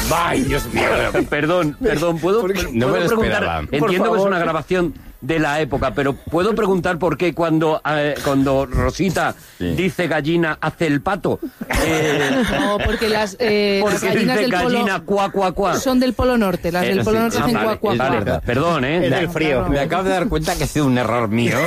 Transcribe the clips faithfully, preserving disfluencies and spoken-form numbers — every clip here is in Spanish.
Ay, Dios mío. Perdón, perdón, ¿puedo, Porque ¿puedo no me lo preguntar? esperaba. Entiendo que es una grabación de la época, pero ¿puedo preguntar por qué cuando, eh, cuando Rosita Sí. dice gallina hace el pato? Eh, No, porque las, eh, las porque gallinas dice del polo gallina cuá, cuá, cuá. son del Polo Norte. Las Eh, del Polo sí, Norte ah, hacen vale, cuac, cuac, es cuac. verdad. Perdón, ¿eh? Es del frío. Claro. Me acabo de dar cuenta que ha sido un error mío.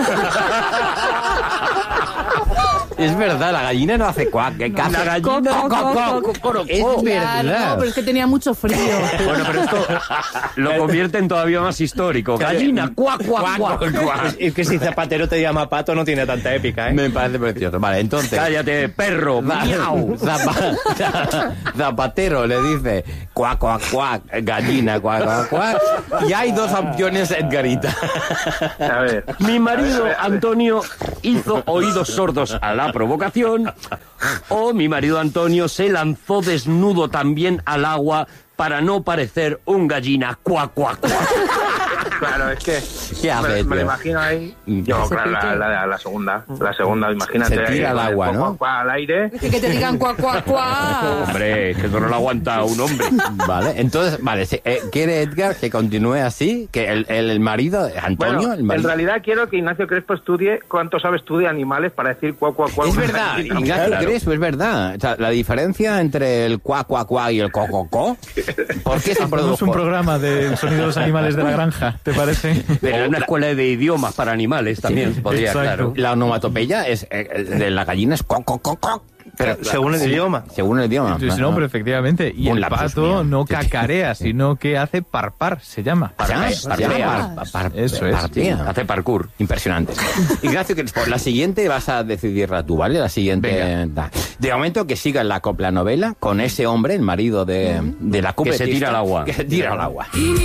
Es verdad, la gallina no hace cuac. ¿Qué hace? La gallina... Co, co, co, co, co, co, co, Es co. verdad. Claro, no, pero es que tenía mucho frío. Bueno, pero esto lo convierte en todavía más histórico. Gallina, cuá, cuá, cuá. Es, es que si Zapatero te llama pato no tiene tanta épica, ¿eh? Me parece precioso. Vale, entonces... Cállate, perro, miau. Zapa- Zapatero le dice cuac, cuac, cuac, gallina, cuac, cuac, cuac. Y hay dos opciones, Edgarita. A ver. Mi marido Antonio hizo oídos sordos a la provocación, o mi marido Antonio se lanzó desnudo también al agua para no parecer un gallina cuac, cuac, cuac. Claro, es que ¿Qué hace, me, me tío? lo imagino ahí. Yo, Se claro, la, pique. la, la segunda. La segunda, imagínate. Se tira ahí, al agua, con el ¿no? cuac, cuac al aire. Es que, que te digan cuac, cuac, cuac. Hombre, que eso no lo aguanta un hombre. Vale, entonces, vale, se- eh, quiere Edgar que continúe así, que el, el, el marido, Antonio, Bueno, el en marido... realidad quiero que Ignacio Crespo estudie cuánto sabe estudia animales para decir cuac, cuac, cuac. Es verdad, Ignacio Claro. Crespo, es verdad. O sea, la diferencia entre el cuac, cuac, cuac y el co-co-co, ¿por qué se Hacemos produjo? un programa de sonido de los animales de la granja, ¿te parece? Pero en una escuela de idiomas para animales también podría, exacto. claro. La onomatopeya es, eh, de la gallina es co-co-co-co. Pero, Según el idioma. Según el idioma. Sí, sí, no, pero efectivamente. Y Un el lapsus pato mío. no Sí, sí. cacarea, sino que hace parpar, se llama. Parpea, Parpea. parpea, par- Eso es. parpea. Hace parkour. Impresionante. Ignacio Crespo, la siguiente vas a decidirla tú, ¿vale? La siguiente. Venga. De momento que siga la copla novela con ese hombre, el marido de, de la Que se cupletista, tira al agua. Que se tira al agua.